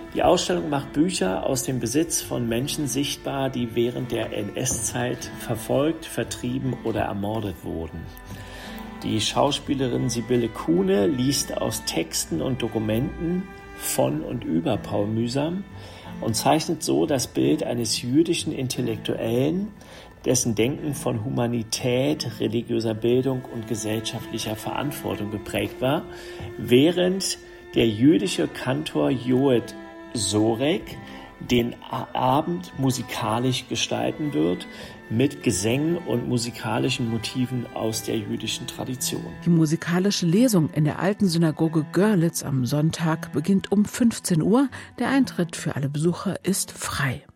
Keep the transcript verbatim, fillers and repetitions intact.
Die Ausstellung macht Bücher aus dem Besitz von Menschen sichtbar, die während der N S-Zeit verfolgt, vertrieben oder ermordet wurden. Die Schauspielerin Sibylle Kuhne liest aus Texten und Dokumenten von und über Paul Mühsam und zeichnet so das Bild eines jüdischen Intellektuellen, dessen Denken von Humanität, religiöser Bildung und gesellschaftlicher Verantwortung geprägt war, während der jüdische Kantor Joed Sorek den Abend musikalisch gestalten wird, mit Gesängen und musikalischen Motiven aus der jüdischen Tradition. Die musikalische Lesung in der alten Synagoge Görlitz am Sonntag beginnt um fünfzehn Uhr. Der Eintritt für alle Besucher ist frei.